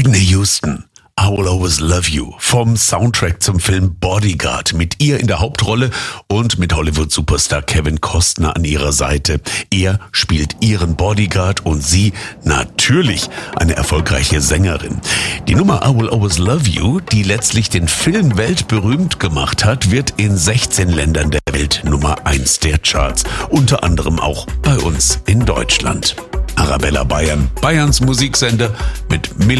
Whitney Houston, I Will Always Love You vom Soundtrack zum Film Bodyguard mit ihr in der Hauptrolle und mit Hollywood-Superstar Kevin Costner an ihrer Seite. Er spielt ihren Bodyguard und sie natürlich eine erfolgreiche Sängerin. Die Nummer I Will Always Love You, die letztlich den Film weltberühmt gemacht hat, wird in 16 Ländern der Welt Nummer 1 der Charts, unter anderem auch bei uns in Deutschland. Arabella Bayern, Bayerns Musiksender mit